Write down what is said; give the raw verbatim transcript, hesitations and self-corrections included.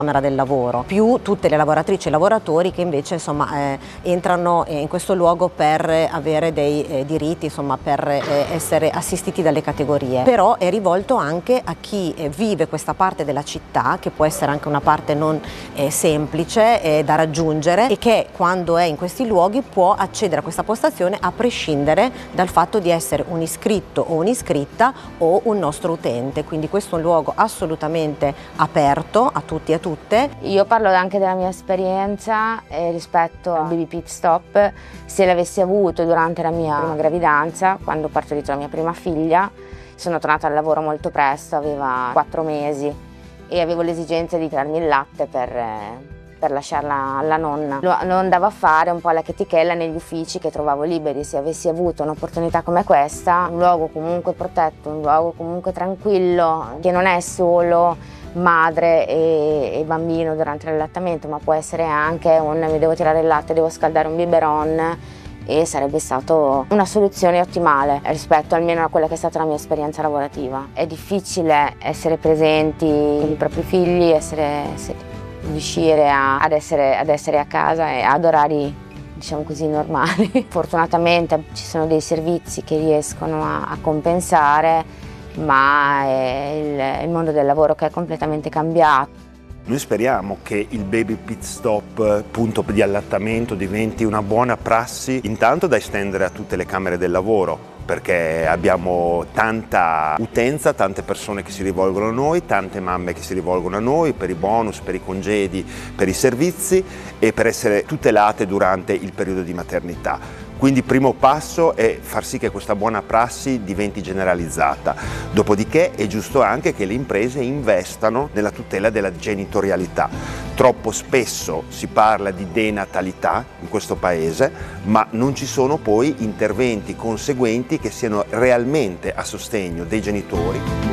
Camera del Lavoro, più tutte le lavoratrici e lavoratori che invece insomma, eh, entrano in questo luogo per avere dei eh, diritti, insomma, per eh, essere assistiti dalle categorie. Però è rivolto anche a chi eh, vive questa parte della città, che può essere anche una parte non eh, semplice eh, da raggiungere, e che quando è in questi luoghi può accedere a questa postazione a prescindere dal fatto di essere un iscritto o un'iscritta o un nostro utente. Quindi questo è un luogo assolutamente aperto a tutti e a tutte. Io parlo anche della mia esperienza eh, rispetto al baby pit stop. Se l'avessi avuto durante la mia prima gravidanza, quando ho partorito la mia prima figlia, sono tornata al lavoro molto presto, aveva quattro mesi e avevo l'esigenza di tirarmi il latte per, eh, per lasciarla alla nonna. Lo, lo andavo a fare un po' alla chetichella negli uffici che trovavo liberi. Se avessi avuto un'opportunità come questa, un luogo comunque protetto, un luogo comunque tranquillo, che non è solo madre e, e bambino durante l'allattamento, ma può essere anche un mi devo tirare il latte, devo scaldare un biberon, e sarebbe stato una soluzione ottimale rispetto almeno a quella che è stata la mia esperienza lavorativa. È difficile essere presenti con i propri figli, essere, essere, riuscire a, ad, essere, ad essere a casa e ad orari, diciamo così, normali. Fortunatamente ci sono dei servizi che riescono a, a compensare, ma è il, il mondo del lavoro che è completamente cambiato. Noi speriamo che il baby pit stop, punto di allattamento, diventi una buona prassi, intanto da estendere a tutte le camere del lavoro, perché abbiamo tanta utenza, tante persone che si rivolgono a noi, tante mamme che si rivolgono a noi per i bonus, per i congedi, per i servizi e per essere tutelate durante il periodo di maternità. Quindi il primo passo è far sì che questa buona prassi diventi generalizzata. Dopodiché è giusto anche che le imprese investano nella tutela della genitorialità. Troppo spesso si parla di denatalità in questo paese, ma non ci sono poi interventi conseguenti che siano realmente a sostegno dei genitori.